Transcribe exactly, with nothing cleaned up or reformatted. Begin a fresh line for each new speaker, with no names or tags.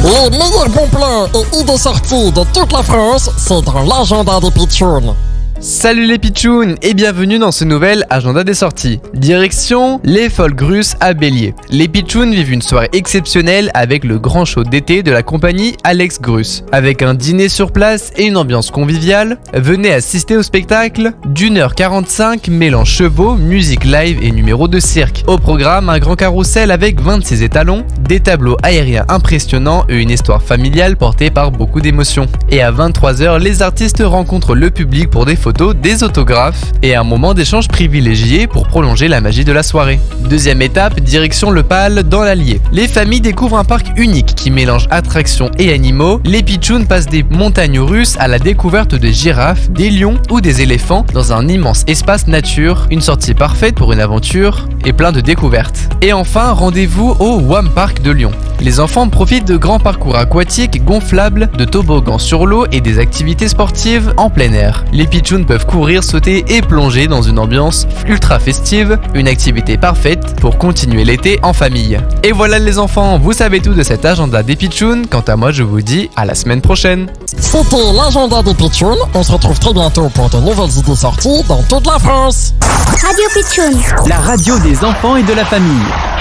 Les meilleurs bons plans et idées sorties de toute la France, c'est dans l'agenda des pitchouns.
Salut les pitchouns et bienvenue dans ce nouvel agenda des sorties. Direction les Folles-Grusses à Bélier. Les pitchouns vivent une soirée exceptionnelle avec le grand show d'été de la compagnie Alex Grus. Avec un dîner sur place et une ambiance conviviale, venez assister au spectacle d'une heure quarante-cinq mêlant chevaux, musique live et numéros de cirque. Au programme, un grand carrousel avec vingt-six étalons, des tableaux aériens impressionnants et une histoire familiale portée par beaucoup d'émotions. Et à vingt-trois heures, les artistes rencontrent le public pour des photos, des autographes et un moment d'échange privilégié pour prolonger la magie de la soirée. Deuxième étape, direction le Pal dans l'Allier. Les familles découvrent un parc unique qui mélange attractions et animaux. Les pitchouns passent des montagnes russes à la découverte des girafes, des lions ou des éléphants dans un immense espace nature. Une sortie parfaite pour une aventure et plein de découvertes. Et enfin, rendez-vous au Wham Park de Lyon. Les enfants profitent de grands parcours aquatiques gonflables, de toboggans sur l'eau et des activités sportives en plein air. Les pitchouns peuvent courir, sauter et plonger dans une ambiance ultra festive, une activité parfaite pour continuer l'été en famille. Et voilà les enfants, vous savez tout de cet agenda des pitchouns. Quant à moi, je vous dis à la semaine prochaine.
C'était l'agenda des pitchouns. On se retrouve très bientôt pour de nouvelles idées sorties dans toute la France.
Radio Pitchoun,
la radio des enfants et de la famille.